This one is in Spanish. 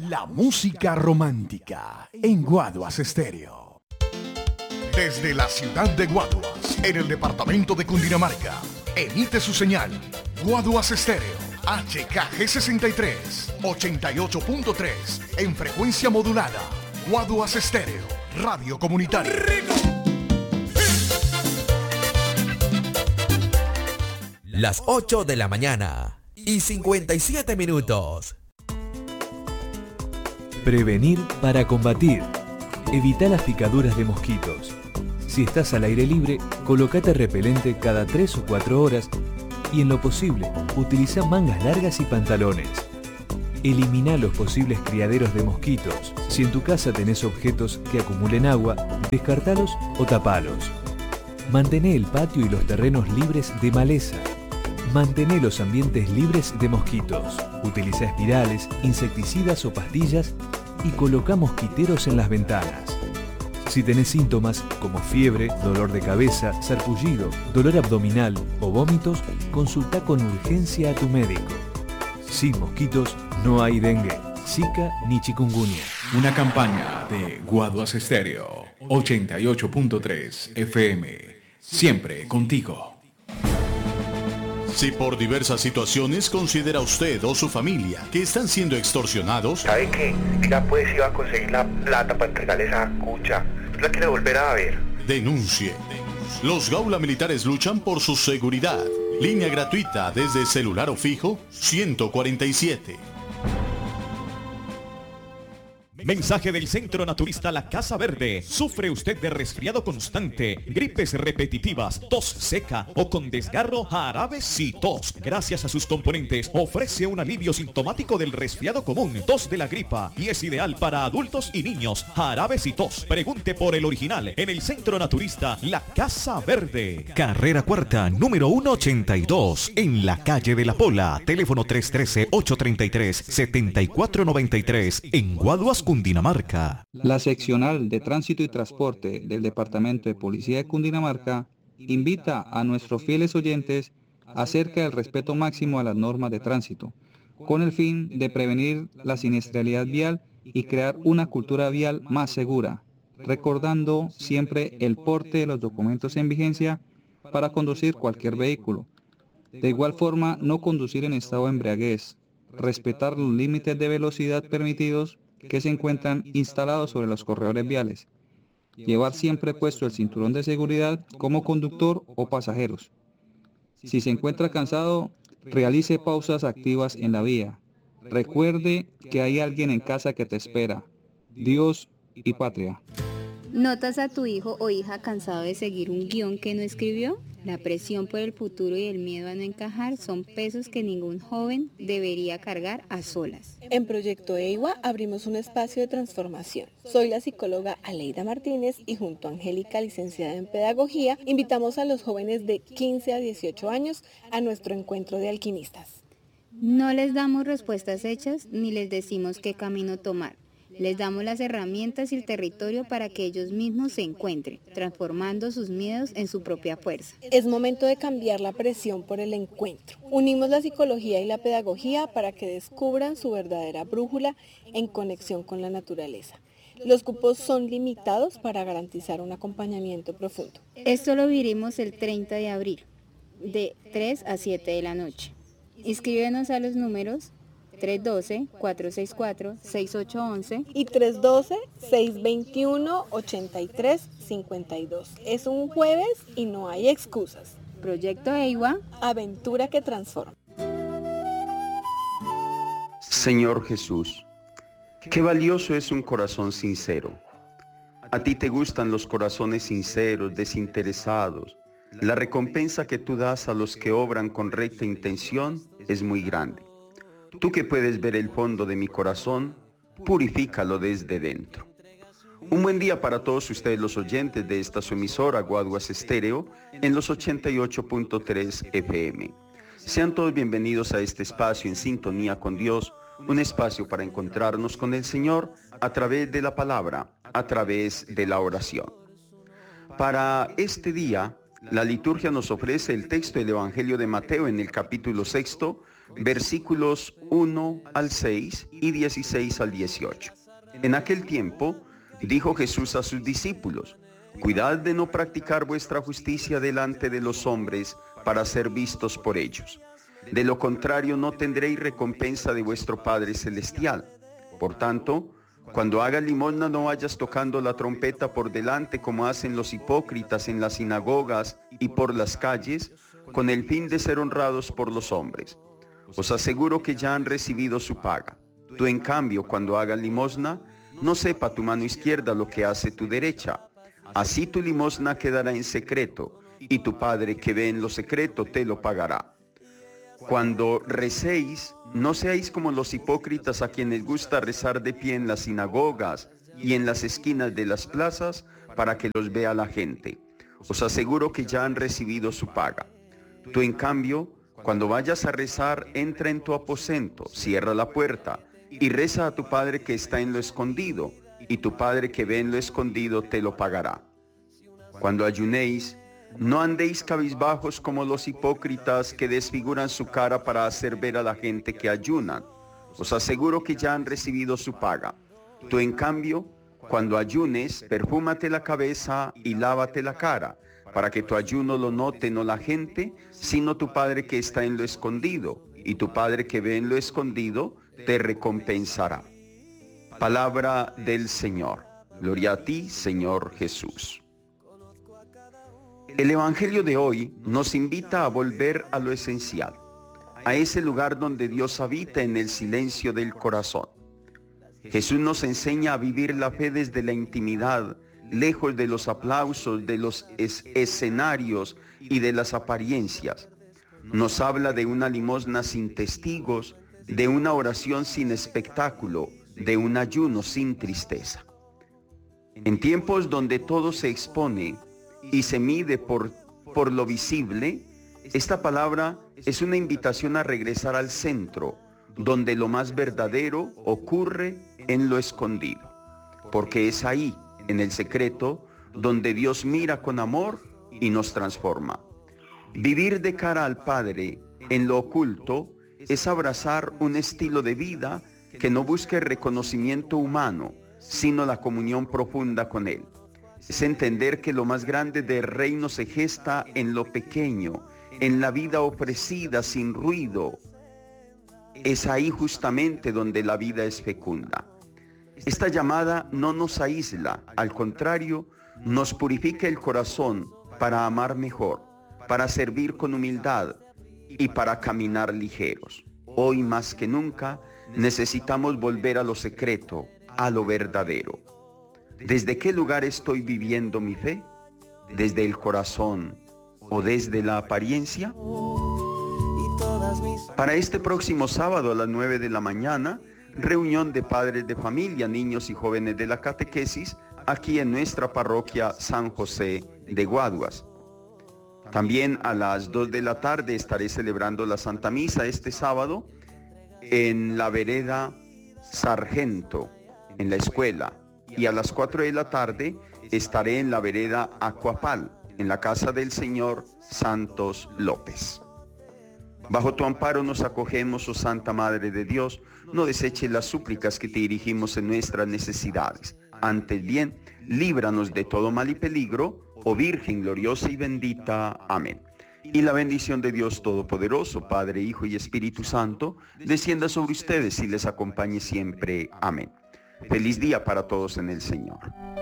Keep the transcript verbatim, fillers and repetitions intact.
La música romántica en Guaduas Estéreo. Desde la ciudad de Guaduas, en el departamento de Cundinamarca, emite su señal Guaduas Estéreo H K G sesenta y tres, ochenta y ocho punto tres en frecuencia modulada. Guaduas Estéreo, radio comunitaria. Las ocho de la mañana y cincuenta y siete minutos. Prevenir para combatir. Evita las picaduras de mosquitos. Si estás al aire libre, colócate repelente cada tres o cuatro horas y en lo posible, utiliza mangas largas y pantalones. Elimina los posibles criaderos de mosquitos. Si en tu casa tenés objetos que acumulen agua, descartalos o tapalos. Mantené el patio y los terrenos libres de maleza. Mantené los ambientes libres de mosquitos. Utiliza espirales, insecticidas o pastillas y coloca mosquiteros en las ventanas. Si tenés síntomas como fiebre, dolor de cabeza, sarpullido, dolor abdominal o vómitos, consulta con urgencia a tu médico. Sin mosquitos no hay dengue, zika ni chikungunya. Una campaña de Guaduas Estéreo, ochenta y ocho punto tres F M. Siempre contigo. Si por diversas situaciones considera usted o su familia que están siendo extorsionados, ¿sabe qué? Ya pues iba a conseguir la plata para entregarle esa cucha. La quiere volver a ver. Denuncie. Los Gaula Militares luchan por su seguridad. Línea gratuita desde celular o fijo ciento cuarenta y siete. Mensaje del Centro Naturista La Casa Verde. ¿Sufre usted de resfriado constante, gripes repetitivas, tos seca o con desgarro? Jarabe Citos, gracias a sus componentes, ofrece un alivio sintomático del resfriado común, tos de la gripa, y es ideal para adultos y niños. Jarabe Citos. Pregunte por el original en el Centro Naturista La Casa Verde. Carrera Cuarta, número ciento ochenta y dos, en la calle de La Pola. Teléfono tres uno tres, ocho tres tres, siete cuatro nueve tres, en Guaduas, Cundinamarca. La seccional de Tránsito y Transporte del Departamento de Policía de Cundinamarca invita a nuestros fieles oyentes acerca del respeto máximo a las normas de tránsito, con el fin de prevenir la siniestralidad vial y crear una cultura vial más segura, recordando siempre el porte de los documentos en vigencia para conducir cualquier vehículo. De igual forma, no conducir en estado de embriaguez, respetar los límites de velocidad permitidos que se encuentran instalados sobre los corredores viales. Llevar siempre puesto el cinturón de seguridad como conductor o pasajeros. Si se encuentra cansado, realice pausas activas en la vía. Recuerde que hay alguien en casa que te espera. Dios y patria. ¿Notas a tu hijo o hija cansado de seguir un guión que no escribió? La presión por el futuro y el miedo a no encajar son pesos que ningún joven debería cargar a solas. En Proyecto EIWA abrimos un espacio de transformación. Soy la psicóloga Aleida Martínez y junto a Angélica, licenciada en Pedagogía, invitamos a los jóvenes de quince a dieciocho años a nuestro encuentro de alquimistas. No les damos respuestas hechas ni les decimos qué camino tomar. Les damos las herramientas y el territorio para que ellos mismos se encuentren, transformando sus miedos en su propia fuerza. Es momento de cambiar la presión por el encuentro. Unimos la psicología y la pedagogía para que descubran su verdadera brújula en conexión con la naturaleza. Los cupos son limitados para garantizar un acompañamiento profundo. Esto lo viviremos el treinta de abril, de tres a siete de la noche. Inscríbenos a los números tres uno dos, cuatro seis cuatro, seis ocho uno uno y tres uno dos, seis dos uno, ocho tres cinco dos. Es un jueves y no hay excusas. Proyecto EIWA, aventura que transforma. Señor Jesús, qué valioso es un corazón sincero. A ti te gustan los corazones sinceros, desinteresados. La recompensa que tú das a los que obran con recta intención es muy grande. Tú que puedes ver el fondo de mi corazón, purifícalo desde dentro. Un buen día para todos ustedes los oyentes de esta su emisora Guaduas Estéreo en los ochenta y ocho punto tres F M. Sean todos bienvenidos a este espacio en sintonía con Dios, un espacio para encontrarnos con el Señor a través de la palabra, a través de la oración. Para este día, la liturgia nos ofrece el texto del Evangelio de Mateo en el capítulo sexto, versículos uno al seis y dieciséis al dieciocho. En aquel tiempo dijo Jesús a sus discípulos: cuidad de no practicar vuestra justicia delante de los hombres para ser vistos por ellos. De lo contrario, no tendréis recompensa de vuestro Padre Celestial. Por tanto, cuando hagas limosna, no vayas tocando la trompeta por delante como hacen los hipócritas en las sinagogas y por las calles, con el fin de ser honrados por los hombres. Os aseguro que ya han recibido su paga. Tú, en cambio, cuando hagas limosna, no sepa tu mano izquierda lo que hace tu derecha. Así tu limosna quedará en secreto, y tu Padre que ve en lo secreto te lo pagará. Cuando recéis, no seáis como los hipócritas a quienes gusta rezar de pie en las sinagogas y en las esquinas de las plazas para que los vea la gente. Os aseguro que ya han recibido su paga. Tú, en cambio, cuando vayas a rezar, entra en tu aposento, cierra la puerta y reza a tu Padre que está en lo escondido, y tu Padre que ve en lo escondido te lo pagará. Cuando ayunéis, no andéis cabizbajos como los hipócritas que desfiguran su cara para hacer ver a la gente que ayunan. Os aseguro que ya han recibido su paga. Tú, en cambio, cuando ayunes, perfúmate la cabeza y lávate la cara, para que tu ayuno lo note no la gente, sino tu Padre que está en lo escondido, y tu Padre que ve en lo escondido te recompensará. Palabra del Señor. Gloria a ti, Señor Jesús. El Evangelio de hoy nos invita a volver a lo esencial, a ese lugar donde Dios habita en el silencio del corazón. Jesús nos enseña a vivir la fe desde la intimidad, lejos de los aplausos, de los es escenarios y de las apariencias. Nos habla de una limosna sin testigos, de una oración sin espectáculo, de un ayuno sin tristeza. En tiempos donde todo se expone y se mide por, por lo visible, esta palabra es una invitación a regresar al centro, donde lo más verdadero ocurre en lo escondido, porque es ahí, en el secreto, donde Dios mira con amor y nos transforma. Vivir de cara al Padre en lo oculto es abrazar un estilo de vida que no busque reconocimiento humano, sino la comunión profunda con Él. Es entender que lo más grande del reino se gesta en lo pequeño, en la vida ofrecida sin ruido. Es ahí justamente donde la vida es fecunda. Esta llamada no nos aísla, al contrario, nos purifica el corazón para amar mejor, para servir con humildad y para caminar ligeros. Hoy más que nunca necesitamos volver a lo secreto, a lo verdadero. ¿Desde qué lugar estoy viviendo mi fe? ¿Desde el corazón o desde la apariencia? Para este próximo sábado a las nueve de la mañana, reunión de padres de familia, niños y jóvenes de la catequesis, aquí en nuestra parroquia San José de Guaduas. También a las dos de la tarde estaré celebrando la Santa Misa este sábado en la vereda Sargento, en la escuela. Y a las cuatro de la tarde estaré en la vereda Acuapal, en la casa del señor Santos López. Bajo tu amparo nos acogemos, oh Santa Madre de Dios. No deseches las súplicas que te dirigimos en nuestras necesidades. Antes bien, líbranos de todo mal y peligro, oh Virgen gloriosa y bendita. Amén. Y la bendición de Dios Todopoderoso, Padre, Hijo y Espíritu Santo, descienda sobre ustedes y les acompañe siempre. Amén. Feliz día para todos en el Señor.